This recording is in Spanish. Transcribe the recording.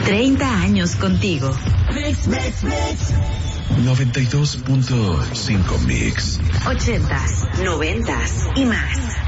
30 años contigo. Mix. 92.5 Mix. 80s, 90s y más.